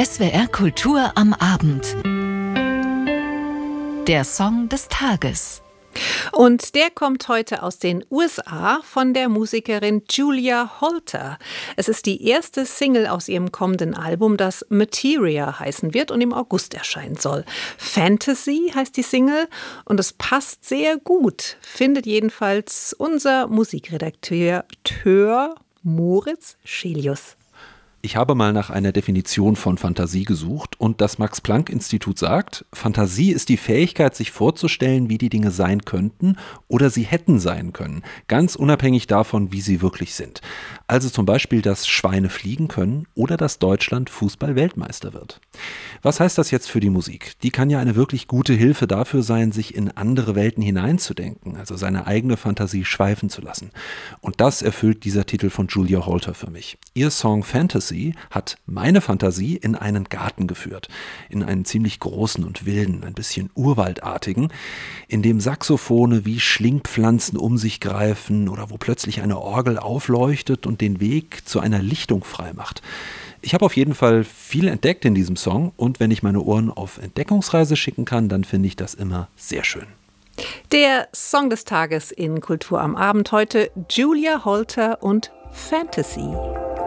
SWR Kultur am Abend. Der Song des Tages. Und der kommt heute aus den USA von der Musikerin Julia Holter. Es ist die erste Single aus ihrem kommenden Album, das Materia heißen wird und im August erscheinen soll. Fantasy heißt die Single und es passt sehr gut, findet jedenfalls unser Musikredakteur Moritz Schelius. Ich habe mal nach einer Definition von Fantasie gesucht und das Max-Planck-Institut sagt, Fantasie ist die Fähigkeit, sich vorzustellen, wie die Dinge sein könnten oder sie hätten sein können, ganz unabhängig davon, wie sie wirklich sind. Also zum Beispiel, dass Schweine fliegen können oder dass Deutschland Fußball-Weltmeister wird. Was heißt das jetzt für die Musik? Die kann ja eine wirklich gute Hilfe dafür sein, sich in andere Welten hineinzudenken, also seine eigene Fantasie schweifen zu lassen. Und das erfüllt dieser Titel von Julia Holter für mich. Ihr Song Fantasy hat meine Fantasie in einen Garten geführt, in einen ziemlich großen und wilden, ein bisschen urwaldartigen, in dem Saxophone wie Schlingpflanzen um sich greifen oder wo plötzlich eine Orgel aufleuchtet und den Weg zu einer Lichtung freimacht. Ich habe auf jeden Fall viel entdeckt in diesem Song und wenn ich meine Ohren auf Entdeckungsreise schicken kann, dann finde ich das immer sehr schön. Der Song des Tages in Kultur am Abend heute, Julia Holter und Fantasy.